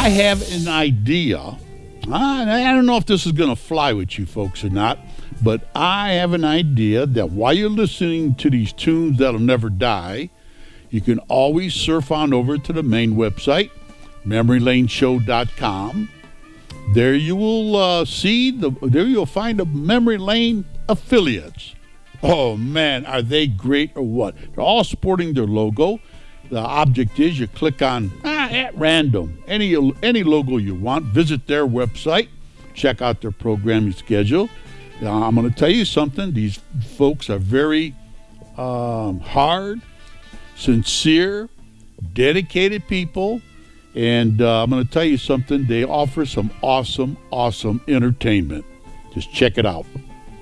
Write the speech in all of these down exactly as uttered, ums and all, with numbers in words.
I have an idea. I don't know if this is going to fly with you folks or not, but I have an idea that while you're listening to these tunes that'll never die, you can always surf on over to the main website, memory lane show dot com. There you will uh, see, the. there you'll find the Memory Lane affiliates. Oh man, are they great or what? They're all sporting their logo. The object is you click on, ah, at random, any any logo you want. Visit their website. Check out their programming schedule. Now, I'm going to tell you something. These folks are very um, hard, sincere, dedicated people. And uh, I'm going to tell you something. They offer some awesome, awesome entertainment. Just check it out.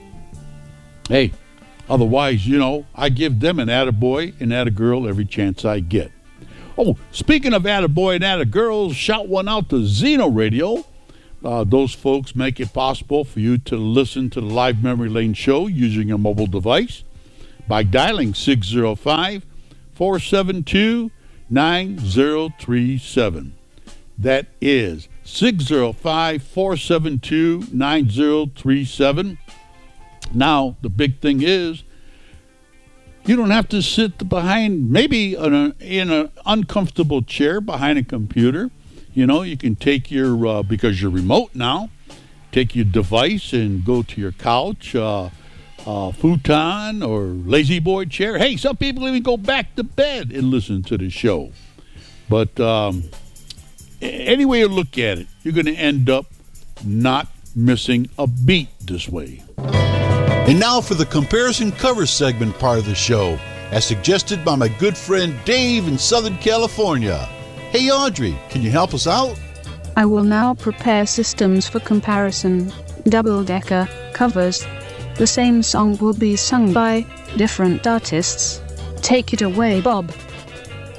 Hey. Otherwise, you know, I give them an attaboy and attagirl every chance I get. Oh, speaking of attaboy and attagirls, shout one out to Zeno Radio. Uh, those folks make it possible for you to listen to the live Memory Lane show using your mobile device by dialing six oh five, four seven two, nine oh three seven. That is six oh five, four seven two, nine oh three seven. Now, the big thing is, you don't have to sit behind, maybe in an in a uncomfortable chair behind a computer. You know, you can take your, uh, because you're remote now, take your device and go to your couch, uh, uh, futon, or lazy boy chair. Hey, some people even go back to bed and listen to the show. But um, any way you look at it, you're going to end up not missing a beat this way. And now for the comparison cover segment part of the show, as suggested by my good friend Dave in Southern California. Hey Audrey, can you help us out? I will now prepare systems for comparison, double-decker covers. The same song will be sung by different artists. Take it away, Bob.